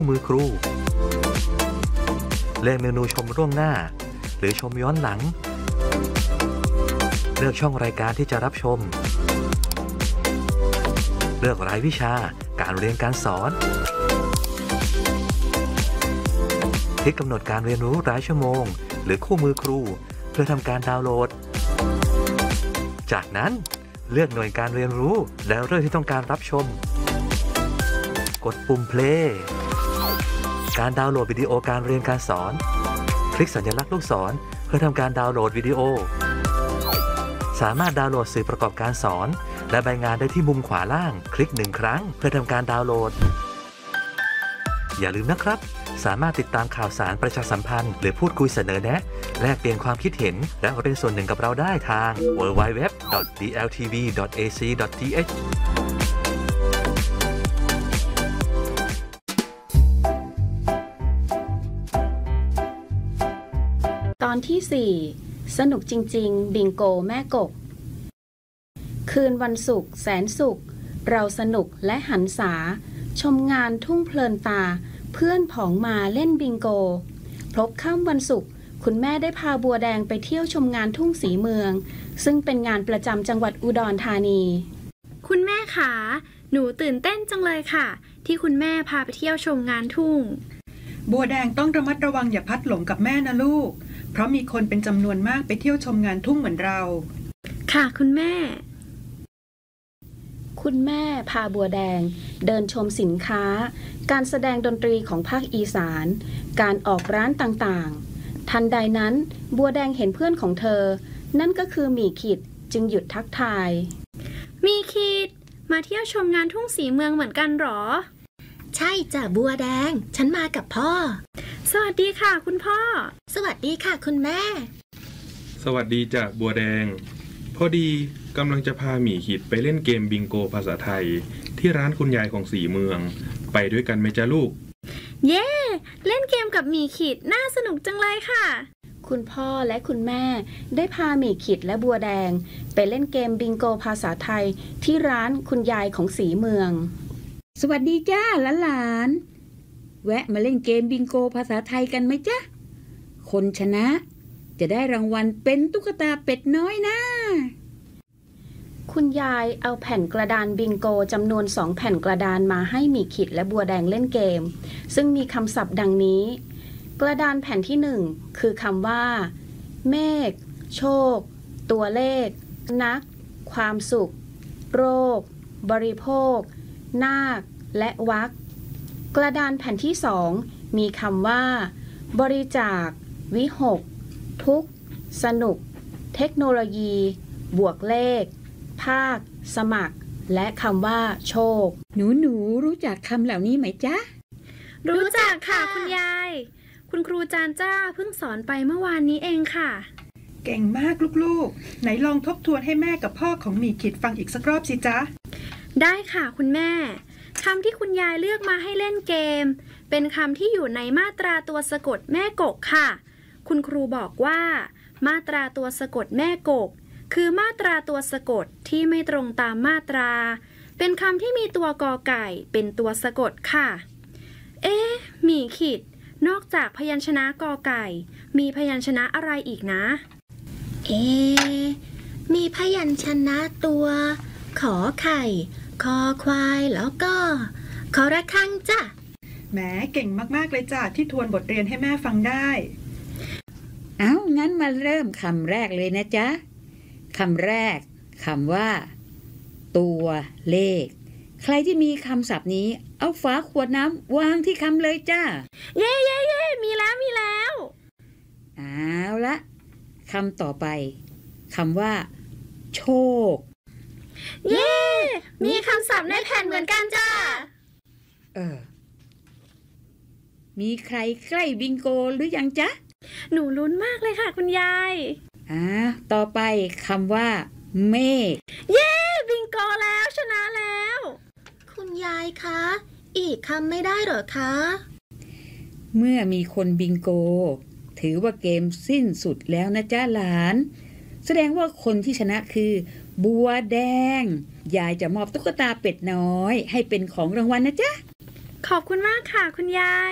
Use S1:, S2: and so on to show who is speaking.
S1: มือครูเลือกเมนูชมล่วงหน้าหรือชมย้อนหลังเลือกช่องรายการที่จะรับชมเลือกรายวิชาการเรียนการสอนคลิกกำหนดการเรียนรู้รายชั่วโมงหรือคู่มือครูเพื่อทำการดาวน์โหลดจากนั้นเลือกหน่วยการเรียนรู้แล้วเรื่องที่ต้องการรับชมกดปุ่ม play การดาวน์โหลดวิดีโอการเรียนการสอนคลิกสัญลักษณ์ลูกศรเพื่อทำการดาวน์โหลดวิดีโอสามารถดาวน์โหลดสื่อประกอบการสอนและใบงานได้ที่มุมขวาล่างคลิก1ครั้งเพื่อทำการดาวน์โหลดอย่าลืมนะครับสามารถติดตามข่าวสารประชาสัมพันธ์หรือพูดคุยเสนอแนะแลกเปลี่ยนความคิดเห็นและเป็นส่วนหนึ่งกับเราได้ทาง www.dltv.ac.th
S2: ตอนที่ 4 สนุกจริงๆบิงโกแม่กบคืนวันศุกร์แสนสุขเราสนุกและหันษาชมงานทุ่งเพลินตาเพื่อนผองมาเล่นบิงโกพบค่ำวันศุกร์คุณแม่ได้พาบัวแดงไปเที่ยวชมงานทุ่งสีเมืองซึ่งเป็นงานประจำจังหวัดอุดรธานี
S3: คุณแม่คะหนูตื่นเต้นจังเลยค่ะที่คุณแม่พาไปเที่ยวชมงานทุ่ง
S4: บัวแดงต้องระมัดระวังอย่าพลัดหลงกับแม่นะลูกเพราะมีคนเป็นจำนวนมากไปเที่ยวชมงานทุ่งเหมือนเรา
S3: ค่ะคุณแม่
S2: คุณแม่พาบัวแดงเดินชมสินค้าการแสดงดนตรีของภาคอีสานการออกร้านต่างๆทันใดนั้นบัวแดงเห็นเพื่อนของเธอนั่นก็คือหมีขิดจึงหยุดทักทาย
S3: มีขิดมาเที่ยวชมงานทุ่งสีเมืองเหมือนกันหรอ
S5: ใช่จ้ะบัวแดงฉันมากับพ่อ
S3: สวัสดีค่ะคุณพ่อ
S5: สวัสดีค่ะคุณแม่
S6: สวัสดีจ้ะบัวแดงพอดีกำลังจะพาหมีขิดไปเล่นเกมบิงโกภาษาไทยที่ร้านคุณยายของสีเมืองไปด้วยกันไหมจ๊ะลูก
S3: เย้เล่นเกมกับหมีขิดน่าสนุกจังเลยค่ะ
S2: คุณพ่อและคุณแม่ได้พาหมีขิดและบัวแดงไปเล่นเกมบิงโกภาษาไทยที่ร้านคุณยายของสีเมือง
S7: สวัสดีจ้าหลานๆแวะมาเล่นเกมบิงโกภาษาไทยกันไหมจ๊ะคนชนะจะได้รางวัลเป็นตุ๊กตาเป็ดน้อยนะ
S2: คุณยายเอาแผ่นกระดานบิงโกจำนวน2แผ่นกระดานมาให้หมีขิดและบัวแดงเล่นเกมซึ่งมีคำศัพท์ดังนี้กระดานแผ่นที่1คือคำว่าเมฆโชคตัวเลขนักความสุขโรคบริโภคนาคและวรรคกระดานแผ่นที่2มีคำว่าบริจาควิหกทุกข์สนุกเทคโนโลยีบวกเลขภาคสมัครและคำว่าโชค
S7: หนูรู้จักคำเหล่านี้ไหมจ๊ะ
S3: รู้จักค่ะคุณยายคุณครูจานจ้าเพิ่งสอนไปเมื่อวานนี้เองค่ะ
S4: เก่งมากลูกๆไหนลองทบทวนให้แม่กับพ่อของหมีขิดฟังอีกสักรอบสิจ๊ะ
S3: ได้ค่ะคุณแม่คำที่คุณยายเลือกมาให้เล่นเกมเป็นคำที่อยู่ในมาตราตัวสะกดแม่กกค่ะคุณครูบอกว่ามาตราตัวสะกดแม่กกคือมาตราตัวสะกดที่ไม่ตรงตามมาตราเป็นคำที่มีตัวกอไก่เป็นตัวสะกดค่ะหมีขิดนอกจากพยัญชนะกอไก่มีพยัญชนะอะไรอีกนะ
S5: มีพยัญชนะตัวขอไข่คอควายแล้วก็ขอระฆังจ้ะ
S4: แหมเก่งมากๆเลยจ้ะที่ทวนบทเรียนให้แม่ฟังได้
S7: งั้นมาเริ่มคำแรกเลยนะจ๊ะคำแรกคำว่าตัวเลขใครที่มีคำศัพท์นี้เอาฝาขวดน้ำวางที่คำเลยจ้า
S3: เย้มีแล้ว
S7: เอาละคำต่อไปคำว่าโชค
S3: เย้มีคำศัพท์ในแผ่นเหมือนกันจ้า
S7: มีใครใกล้บิงโกหรือยังจ๊ะ
S3: หนูลุ้นมากเลยค่ะคุณยาย
S7: ต่อไปคำว่าเมฆ
S3: เย้บิงโกแล้วชนะแล้ว
S5: คุณยายคะอีกคำไม่ได้เหรอคะ
S7: เมื่อมีคนบิงโกถือว่าเกมสิ้นสุดแล้วนะจ๊ะหลานแสดงว่าคนที่ชนะคือบัวแดงยายจะมอบตุ๊กตาเป็ดน้อยให้เป็นของรางวัลนะจ๊ะ
S3: ขอบคุณมากค่ะคุณยาย